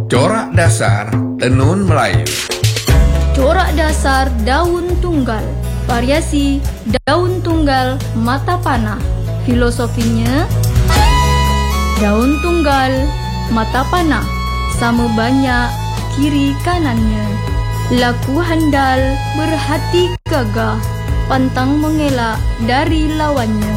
Corak dasar tenun Melayu. Corak dasar daun tunggal. Variasi daun tunggal mata panah. Filosofinya, daun tunggal mata panah sama banyak kiri kanannya. Laku handal, berhati gagah, pantang mengelak dari lawannya.